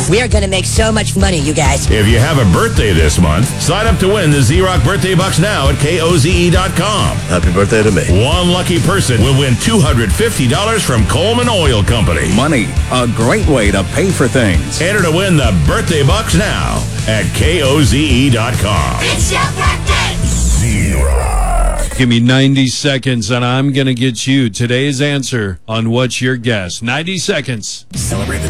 We are going to make so much money, you guys. If you have a birthday this month, sign up to win the Z-Rock Birthday Bucks now at KOZE.com. Happy birthday to me. One lucky person will win $250 from Coleman Oil Company. Money, a great way to pay for things. Enter to win the Birthday Bucks now at KOZE.com. It's your birthday! Z-Rock. Give me 90 seconds, and I'm going to get you today's answer on What's Your Guess. 90 seconds. Celebrate the